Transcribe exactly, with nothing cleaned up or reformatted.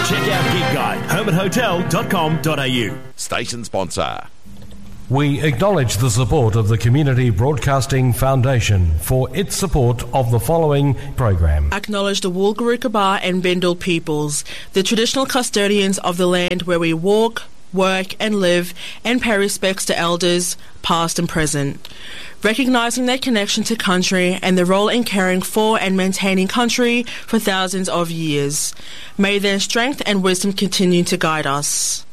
Check out Gig Guide, hermit hotel dot com dot a u. Station sponsor. We acknowledge the support of the Community Broadcasting Foundation for its support of the following program. Acknowledge the Woolgarukaba and Bendel peoples, the traditional custodians of the land where we walk, work and live, and pay respects to elders, past and present. Recognising their connection to country and their role in caring for and maintaining country for thousands of years. May their strength and wisdom continue to guide us.